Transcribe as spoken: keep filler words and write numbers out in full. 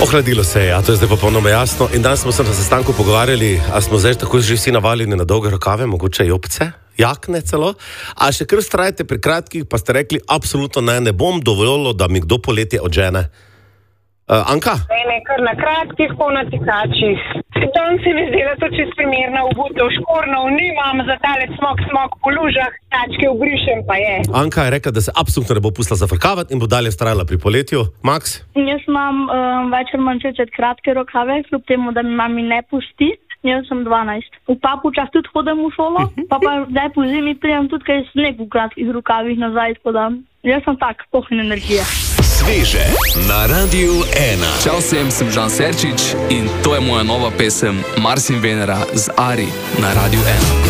Ohladilo se je, a to je zdaj popolnoma jasno. In danes smo se na sestanku pogovarjali, a smo zdaj tako že vsi navaljeni na dolge rokave, mogoče jopce, jakne celo. A še kar vztrajate pri kratkih, pa ste rekli, absolutno ne, ne bom dovolilo, da mi kdo poletje odžene. Uh, Anka? Ne, ne, kar na kratkih, po natikačih. Tam se mi zdela to čist primerna obutev, škornov nimam, za tale smok, smok po lužah, tačke obrišem pa je. Anka je rekla, da se absolutno ne bo pustila zafrkavati in bo dalje vztrajala pri poletju. Max? Jaz imam um, več ali manj čet kratke rokave, kljub temu, da mi mami ne pusti. Jaz sem dvanajst. V papučah tudi hodim v šolo, pa pa zdaj po zimi prijem tudi kaj sneg v kratkih rokavih nazaj, tako da jaz sem tak, pohne energije. Sveže na Radiu ena. Čau vsem, sem Žan Serčič in to je moja nova pesem Mars in Venera z Ari na Radiu ena.